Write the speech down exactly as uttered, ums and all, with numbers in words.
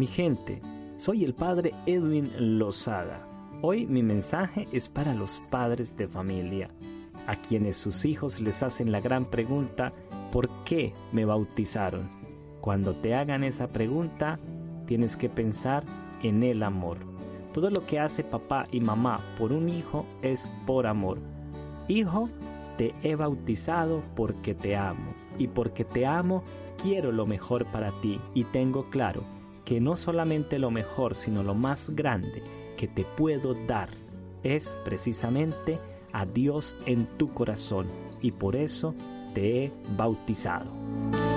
Mi gente, soy el padre Edwin Lozada. Hoy mi mensaje es para los padres de familia, a quienes sus hijos les hacen la gran pregunta: ¿por qué me bautizaron? Cuando te hagan esa pregunta, tienes que pensar en el amor. Todo lo que hace papá y mamá por un hijo es por amor. Hijo, te he bautizado porque te amo, y porque te amo quiero lo mejor para ti, y tengo claro que no solamente lo mejor, sino lo más grande que te puedo dar es precisamente a Dios en tu corazón, y por eso te he bautizado.